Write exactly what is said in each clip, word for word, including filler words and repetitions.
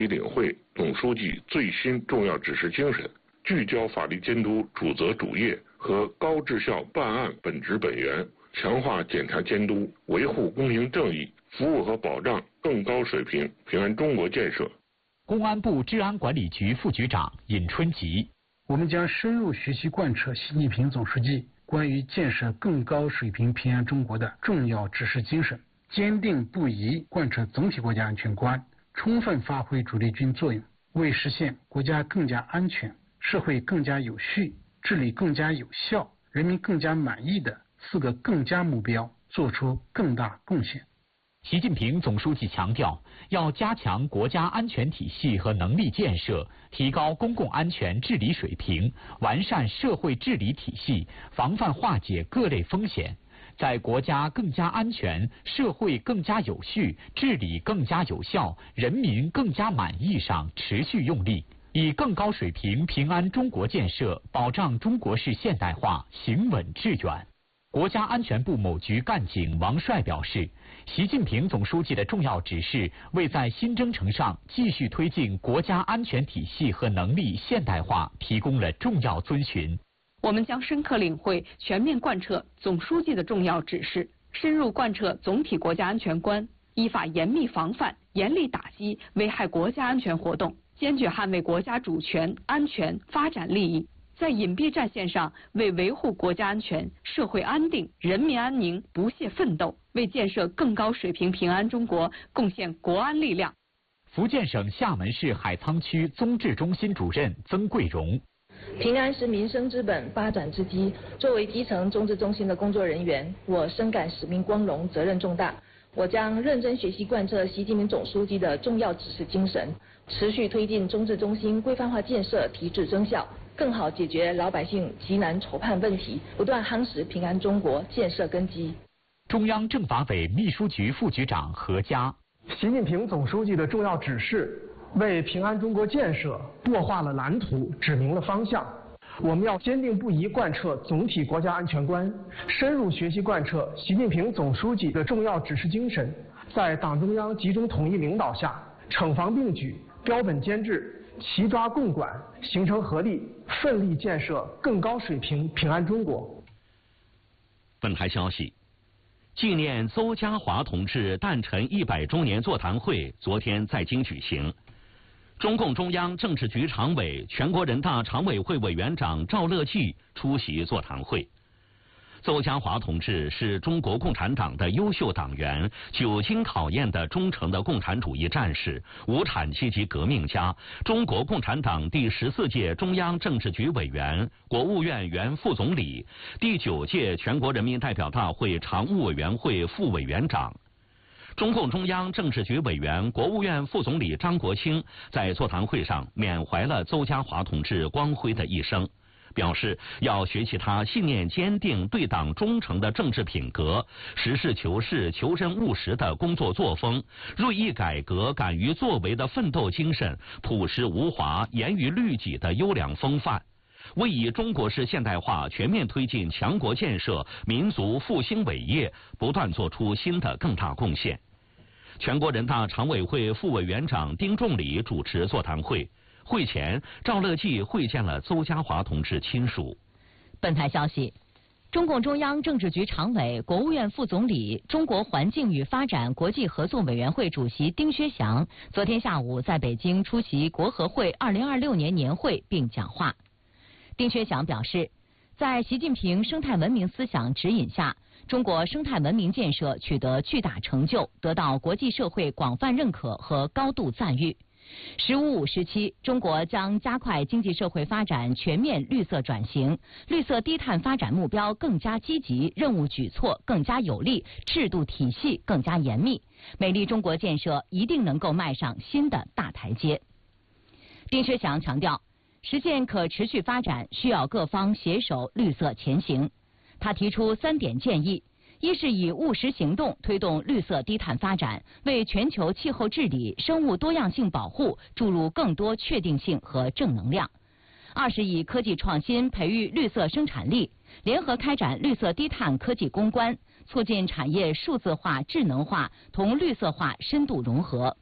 领会总书记最新重要指示精神，聚焦法律监督主责主业和高质效办案本质本源，强化检察监督，维护公平正义，服务和保障更高水平平安中国建设。 公安部治安管理局副局长尹春吉， 我们将深入学习贯彻习近平总书记关于建设更高水平平安中国的重要指示精神，坚定不移贯彻总体国家安全观，充分发挥主力军作用，为实现国家更加安全、社会更加有序、治理更加有效、人民更加满意的四个更加目标做出更大贡献。 习近平总书记强调，要加强国家安全体系和能力建设，提高公共安全治理水平，完善社会治理体系，防范化解各类风险，在国家更加安全、社会更加有序、治理更加有效、人民更加满意上持续用力，以更高水平平安中国建设保障中国式现代化行稳致远。国家安全部某局干警王帅表示，习近平总书记的重要指示为在新征程上继续推进国家安全体系和能力现代化提供了重要遵循。 我们将深刻领会、全面贯彻总书记的重要指示，深入贯彻总体国家安全观，依法严密防范、严厉打击危害国家安全活动，坚决捍卫国家主权、安全、发展利益。在隐蔽战线上为维护国家安全、社会安定、人民安宁不懈奋斗，为建设更高水平平安中国贡献国安力量。 福建省厦门市海沧区综治中心主任曾桂荣， 平安是民生之本、发展之基。作为基层综治中心的工作人员，我深感使命光荣、责任重大。我将认真学习贯彻习近平总书记的重要指示精神，持续推进综治中心规范化建设提质增效，更好解决老百姓急难愁盼问题，不断夯实平安中国建设根基。 中央政法委秘书局副局长何佳， 习近平总书记的重要指示为平安中国建设擘画了蓝图，指明了方向。我们要坚定不移贯彻总体国家安全观，深入学习贯彻习近平总书记的重要指示精神，在党中央集中统一领导下，惩防并举、标本兼治、齐抓共管，形成合力，奋力建设更高水平平安中国。 本台消息，纪念邹家华同志诞辰一百周年座谈会昨天在京举行。中共中央政治局常委、全国人大常委会委员长赵乐际出席座谈会。邹家华同志是中国共产党的优秀党员，久经考验的忠诚的共产主义战士，无产阶级革命家，中国共产党第十四届中央政治局委员、国务院原副总理，第九届全国人民代表大会常务委员会副委员长。中共中央政治局委员、国务院副总理张国清在座谈会上缅怀了邹家华同志光辉的一生，表示要学习他信念坚定、对党忠诚的政治品格，实事求是、求真务实的工作作风，锐意改革、敢于作为的奋斗精神，朴实无华、严于律己的优良风范，为以中国式现代化全面推进强国建设、民族复兴伟业不断做出新的更大贡献。全国人大常委会副委员长丁仲礼主持座谈会，会前赵乐际会见了邹家华同志亲属。 本台消息，中共中央政治局常委、国务院副总理、中国环境与发展国际合作委员会主席丁薛祥昨天下午在北京出席国合会二零二六年年会并讲话。丁薛祥表示，在习近平生态文明思想指引下，中国生态文明建设取得巨大成就，得到国际社会广泛认可和高度赞誉。十五五时期，中国将加快经济社会发展全面绿色转型，绿色低碳发展目标更加积极，任务举措更加有力，制度体系更加严密，美丽中国建设一定能够迈上新的大台阶。丁薛祥强调，实现可持续发展需要各方携手绿色前行。他提出三点建议：一是以务实行动推动绿色低碳发展，为全球气候治理、生物多样性保护注入更多确定性和正能量；二是以科技创新培育绿色生产力，联合开展绿色低碳科技攻关，促进产业数字化、智能化同绿色化深度融合；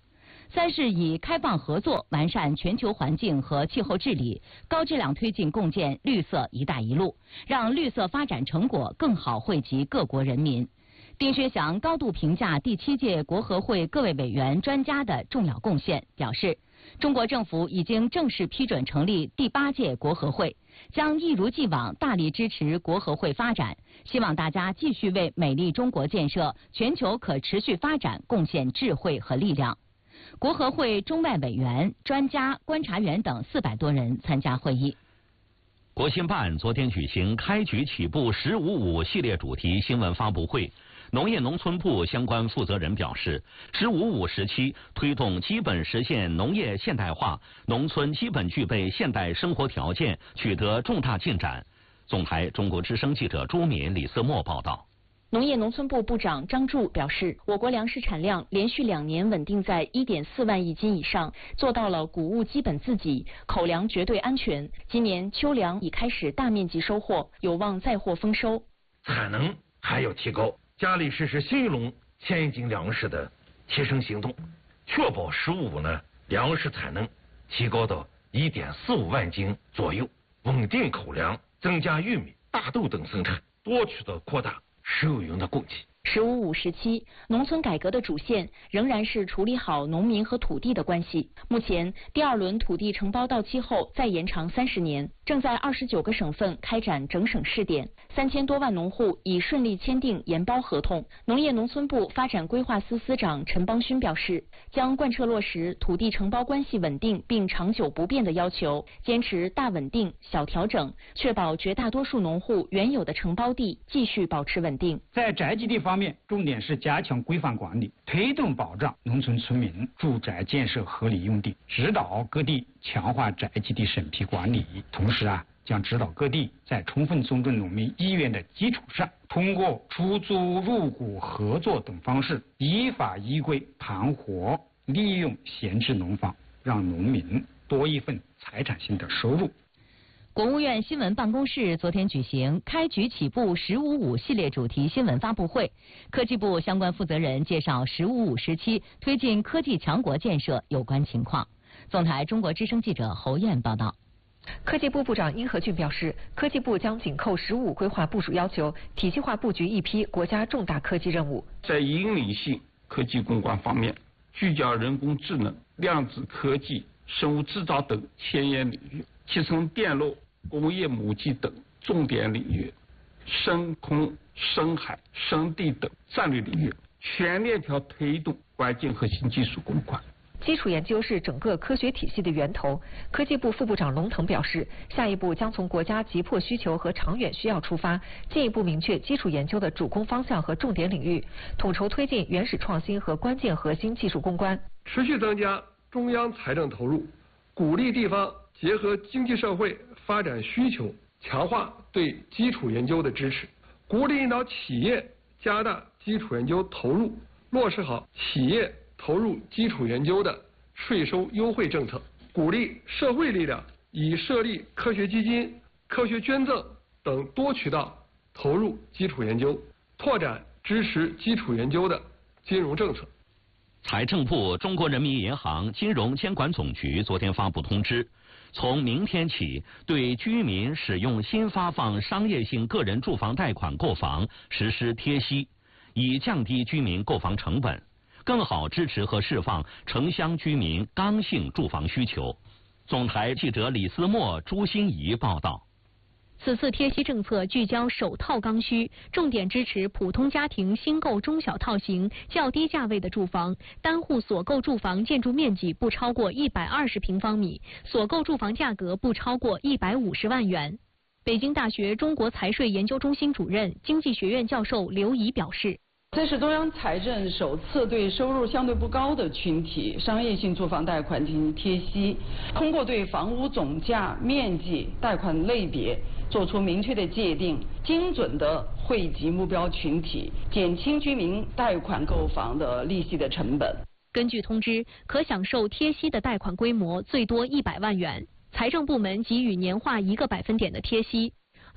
三是以开放合作完善全球环境和气候治理，高质量推进共建绿色“一带一路”，让绿色发展成果更好惠及各国人民。丁薛祥高度评价第七届国合会各位委员专家的重要贡献，表示，中国政府已经正式批准成立第八届国合会，将一如既往大力支持国合会发展，希望大家继续为美丽中国建设、全球可持续发展贡献智慧和力量。国合会中外委员、专家、观察员等四百多人参加会议。 国新办昨天举行开局起步“十五五”系列主题新闻发布会。农业农村部相关负责人表示，“十五五”时期推动基本实现农业现代化，农村基本具备现代生活条件，取得重大进展。总台中国之声记者朱敏、李思墨报道。 农业农村部部长张柱表示，我国粮食产量连续两年稳定在 一点四万亿斤以上，做到了谷物基本自给，口粮绝对安全。今年秋粮已开始大面积收获，有望再获丰收。 产能还要提高，加力实施新一轮千亿斤粮食的提升行动，确保“十五五”呢粮食产能提高到 一点四五万斤左右，稳定口粮，增加玉米、大豆等生产，多渠道扩大食用油的供给。 十五五时期，农村改革的主线仍然是处理好农民和土地的关系。目前，第二轮土地承包到期后再延长三十年，正在二十九个省份开展整省试点，三千多万农户已顺利签订研包合同。农业农村部发展规划司司长陈邦勋表示，将贯彻落实土地承包关系稳定并长久不变的要求，坚持大稳定、小调整，确保绝大多数农户原有的承包地继续保持稳定。 在宅基地方面，重点是加强规范管理，推动保障农村村民住宅建设合理用地，指导各地强化宅基地审批管理。同时啊，将指导各地在充分尊重农民意愿的基础上，通过出租、入股、合作等方式，依法依规盘活利用闲置农房，让农民多一份财产性的收入。 国务院新闻办公室昨天举行开局起步“十五五”系列主题新闻发布会，科技部相关负责人介绍“十五五”时期推进科技强国建设有关情况。总台中国之声记者侯燕报道。 科技部部长殷和俊表示，科技部将紧扣“十五五”规划部署要求，体系化布局一批国家重大科技任务。 在引领性科技攻关方面，聚焦人工智能、量子科技、生物制造等前沿领域，提升电路、工业母机等重点领域，深空、深海、深地等战略领域，全链条推动关键核心技术攻关。 基础研究是整个科学体系的源头。科技部副部长龙腾表示，下一步将从国家急迫需求和长远需要出发，进一步明确基础研究的主攻方向和重点领域，统筹推进原始创新和关键核心技术攻关。 持续增加中央财政投入，鼓励地方结合经济社会发展需求，强化对基础研究的支持，鼓励引导企业加大基础研究投入，落实好企业投入基础研究的税收优惠政策，鼓励社会力量以设立科学基金、科学捐赠等多渠道投入基础研究，拓展支持基础研究的金融政策。 财政部、中国人民银行金融监管总局昨天发布通知，从明天起，对居民使用新发放商业性个人住房贷款购房实施贴息，以降低居民购房成本，更好支持和释放城乡居民刚性住房需求。总台记者李思墨、朱欣怡报道。 此次贴息政策聚焦首套刚需，重点支持普通家庭新购中小套型、较低价位的住房，单户所购住房建筑面积不超过一百二十平方米，所购住房价格不超过一百五十万元。北京大学中国财税研究中心主任、经济学院教授刘怡表示， 这是中央财政首次对收入相对不高的群体商业性住房贷款进行贴息，通过对房屋总价、面积、贷款类别做出明确的界定，精准地惠及目标群体，减轻居民贷款购房的利息的成本。 根据通知，可享受贴息的贷款规模最多一百万元，财政部门给予年化一个百分点的贴息。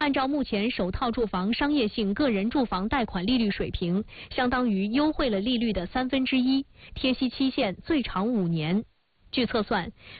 按照目前首套住房商业性个人住房贷款利率水平，相当于优惠了利率的三分之一，贴息期限最长五年。据测算，